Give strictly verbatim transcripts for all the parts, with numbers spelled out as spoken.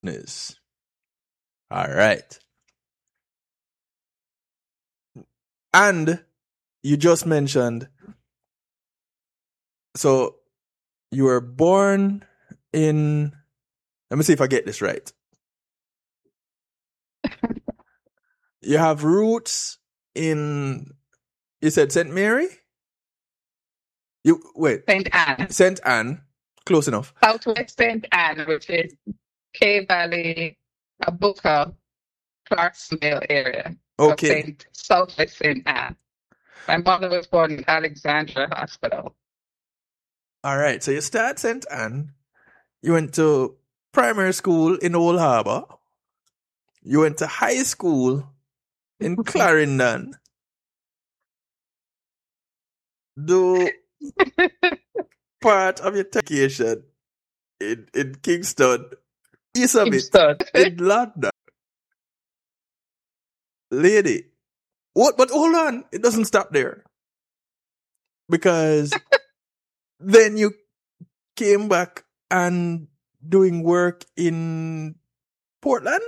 Is all right. And you just mentioned, so you were born in, let me see if I get this right. You have roots in, you said Saint Mary? You, wait. Saint Anne. Saint Anne. Close enough. Southwest Saint Anne, which is K Valley, Abuka, Clarksville area. Okay. Of Saint Southwest Saint Anne. My mother was born in Alexandra Hospital. All right. So you start Saint Anne. You went to primary school in Old Harbor. You went to high school in Clarendon. Do part of your education in, in Kingston, east of Kingston. it, in London. Lady, what? But hold on, it doesn't stop there. Because then you came back and doing work in Portland?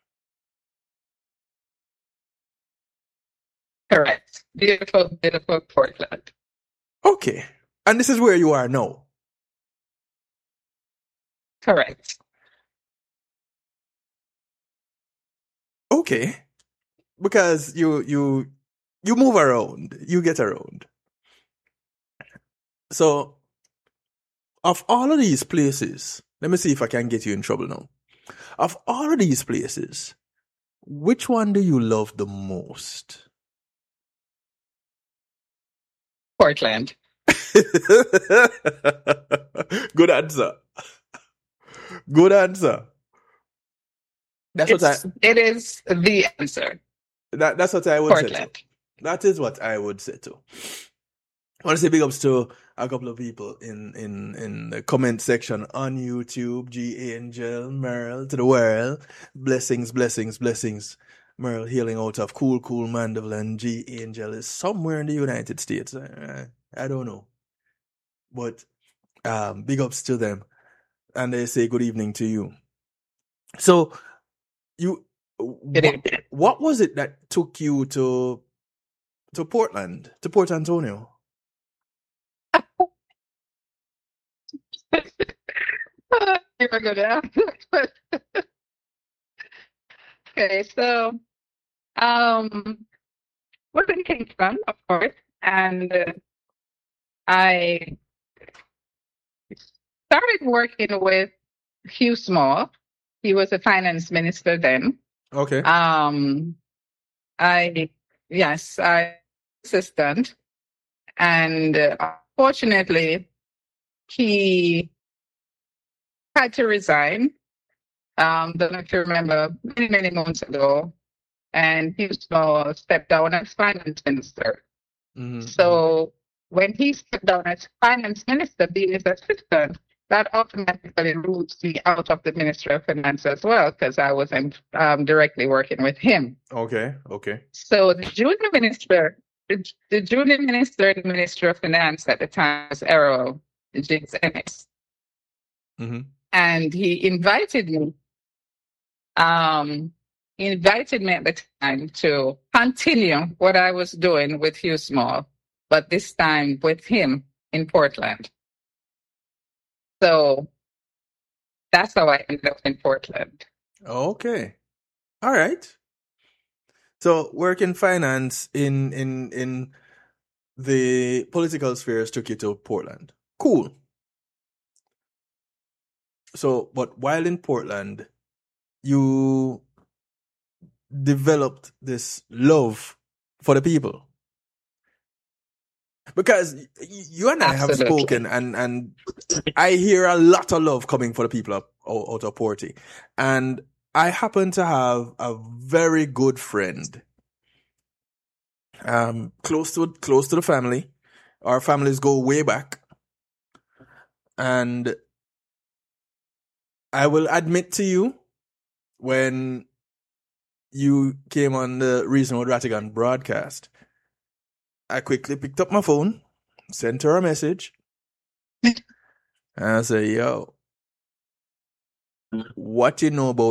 Correct. Beautiful, beautiful Portland. Okay. And this is where you are now? Correct. Okay. Because you you you move around. You get around. So, of all of these places, let me see if I can get you in trouble now. Of all of these places, which one do you love the most? Portland. Good answer. Good answer. That's it's, what I. It is the answer. That, that's what I would Portland. say too. That is what I would say too. I want to say big ups to a couple of people in, in, in the comment section on YouTube. G Angel, Merle, to the world. Blessings, blessings, blessings. Merle hailing out of Cool Cool Mandeville, and G Angel is somewhere in the United States. I, I don't know. But um, big ups to them. And they say good evening to you. So, you, what, what was it that took you to to Portland, to Port Antonio? You're good at Okay, so um, where it came from, of course, and uh, I started working with Hugh Small. He was a finance minister then. Okay. Um, I yes, I assistant, and uh, unfortunately, he had to resign. Um, don't know if you remember, many many months ago, and Hugh Small stepped down as finance minister. Mm-hmm. So when he stepped down as finance minister, being his assistant, that automatically roots me out of the Ministry of Finance as well, because I wasn't um, directly working with him. Okay, okay. So the junior minister, the, the junior minister in the Ministry of Finance at the time was Errol Jigs Ennis. Mm-hmm. And he invited me, um, he invited me at the time to continue what I was doing with Hugh Small, but this time with him in Portland. So that's how I ended up in Portland. Okay. All right. So work in finance in in in the political spheres took you to Portland. Cool. So, but while in Portland, you developed this love for the people. Because you and I Absolutely. have spoken, and, and I hear a lot of love coming for the people out, out of Porty. And I happen to have a very good friend, um, close to close to the family. Our families go way back. And I will admit to you, when you came on the Reason with Rattigan broadcast, I quickly picked up my phone, sent her a message, and I said, yo, what you know about